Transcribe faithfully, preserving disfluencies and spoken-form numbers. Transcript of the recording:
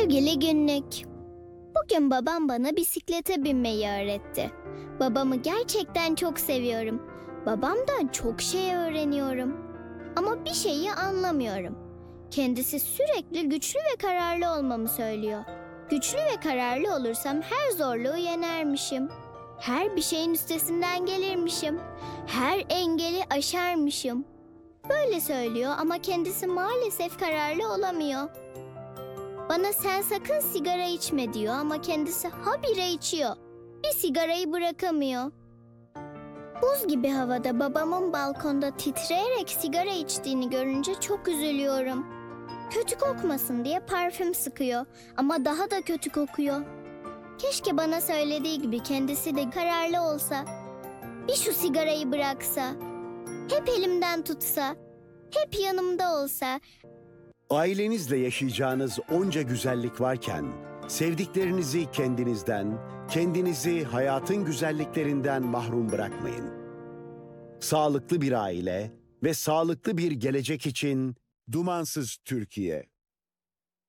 Sevgili günlük. Bugün babam bana bisiklete binmeyi öğretti. Babamı gerçekten çok seviyorum. Babamdan çok şey öğreniyorum. Ama bir şeyi anlamıyorum. Kendisi sürekli güçlü ve kararlı olmamı söylüyor. Güçlü ve kararlı olursam her zorluğu yenermişim. Her bir şeyin üstesinden gelirmişim. Her engeli aşarmışım. Böyle söylüyor ama kendisi maalesef kararlı olamıyor. Bana sen sakın sigara içme diyor ama kendisi habire içiyor. Bir sigarayı bırakamıyor. Buz gibi havada babamın balkonda titreyerek sigara içtiğini görünce çok üzülüyorum. Kötü kokmasın diye parfüm sıkıyor ama daha da kötü kokuyor. Keşke bana söylediği gibi kendisi de kararlı olsa. Bir şu sigarayı bıraksa. Hep elimden tutsa. Hep yanımda olsa. Ailenizle yaşayacağınız onca güzellik varken, sevdiklerinizi kendinizden, kendinizi hayatın güzelliklerinden mahrum bırakmayın. Sağlıklı bir aile ve sağlıklı bir gelecek için Dumansız Türkiye.